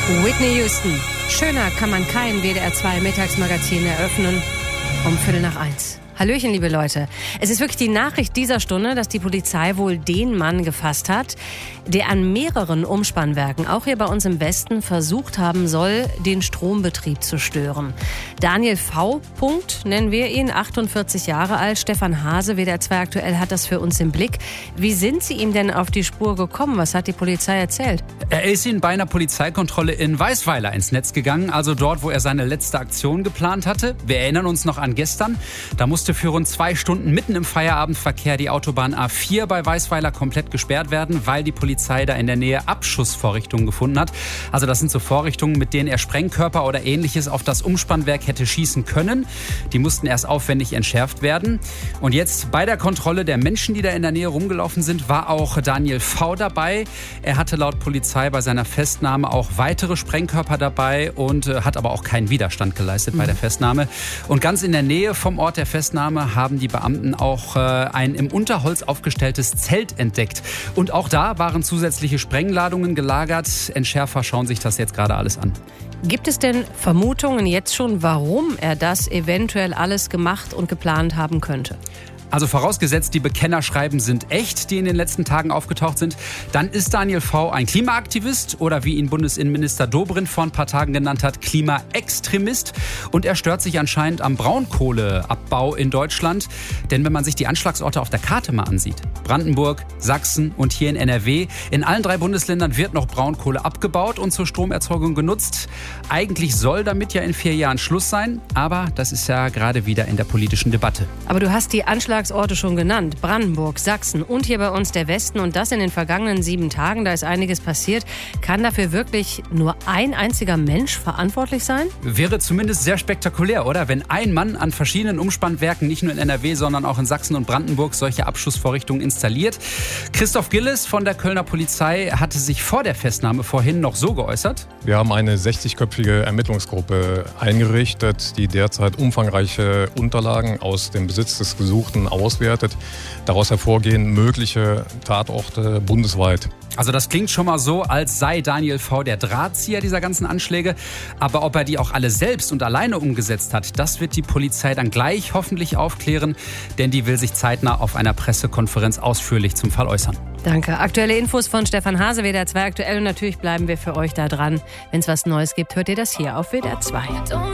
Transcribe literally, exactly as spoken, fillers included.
Whitney Houston. Schöner kann man kein W D R zwei Mittagsmagazin eröffnen. Um Viertel nach eins. Hallöchen, liebe Leute. Es ist wirklich die Nachricht dieser Stunde, dass die Polizei wohl den Mann gefasst hat, der an mehreren Umspannwerken, auch hier bei uns im Westen, versucht haben soll, den Strombetrieb zu stören. Daniel V. Punkt, nennen wir ihn, achtundvierzig Jahre alt. Stefan Hase, W D R zwei aktuell, hat das für uns im Blick. Wie sind Sie ihm denn auf die Spur gekommen? Was hat die Polizei erzählt? Er ist Ihnen bei einer Polizeikontrolle in Weisweiler ins Netz gegangen, also dort, wo er seine letzte Aktion geplant hatte. Wir erinnern uns noch an gestern. Da musste für rund zwei Stunden mitten im Feierabendverkehr die Autobahn A vier bei Weisweiler komplett gesperrt werden, weil die Polizei da in der Nähe Abschussvorrichtungen gefunden hat. Also das sind so Vorrichtungen, mit denen er Sprengkörper oder Ähnliches auf das Umspannwerk hätte schießen können. Die mussten erst aufwendig entschärft werden. Und jetzt bei der Kontrolle der Menschen, die da in der Nähe rumgelaufen sind, war auch Daniel V. dabei. Er hatte laut Polizei bei seiner Festnahme auch weitere Sprengkörper dabei und äh, hat aber auch keinen Widerstand geleistet mhm. bei der Festnahme. Und ganz in der Nähe vom Ort der Festnahme haben die Beamten auch äh, ein im Unterholz aufgestelltes Zelt entdeckt. Und auch da waren zusätzliche Sprengladungen gelagert. Entschärfer schauen sich das jetzt gerade alles an. Gibt es denn Vermutungen jetzt schon, warum er das eventuell alles gemacht und geplant haben könnte? Also vorausgesetzt, die Bekennerschreiben sind echt, die in den letzten Tagen aufgetaucht sind, dann ist Daniel V. ein Klimaaktivist oder wie ihn Bundesinnenminister Dobrindt vor ein paar Tagen genannt hat, Klimaextremist. Und er stört sich anscheinend am Braunkohleabbau in Deutschland. Denn wenn man sich die Anschlagsorte auf der Karte mal ansieht, Brandenburg, Sachsen und hier in N R W, in allen drei Bundesländern wird noch Braunkohle abgebaut und zur Stromerzeugung genutzt. Eigentlich soll damit ja in vier Jahren Schluss sein, aber das ist ja gerade wieder in der politischen Debatte. Aber du hast die Anschlagsorte schon genannt. Brandenburg, Sachsen und hier bei uns der Westen. Und das in den vergangenen sieben Tagen. Da ist einiges passiert. Kann dafür wirklich nur ein einziger Mensch verantwortlich sein? Wäre zumindest sehr spektakulär, oder? Wenn ein Mann an verschiedenen Umspannwerken, nicht nur in N R W, sondern auch in Sachsen und Brandenburg, solche Abschussvorrichtungen installiert. Christoph Gilles von der Kölner Polizei hatte sich vor der Festnahme vorhin noch so geäußert. Wir haben eine sechzigköpfige Ermittlungsgruppe eingerichtet, die derzeit umfangreiche Unterlagen aus dem Besitz des Gesuchten auswertet. Daraus hervorgehen mögliche Tatorte bundesweit. Also das klingt schon mal so, als sei Daniel V. der Drahtzieher dieser ganzen Anschläge. Aber ob er die auch alle selbst und alleine umgesetzt hat, das wird die Polizei dann gleich hoffentlich aufklären. Denn die will sich zeitnah auf einer Pressekonferenz ausführlich zum Fall äußern. Danke. Aktuelle Infos von Stefan Hase, W D R zwei aktuell. Und natürlich bleiben wir für euch da dran. Wenn es was Neues gibt, hört ihr das hier auf W D R zwei.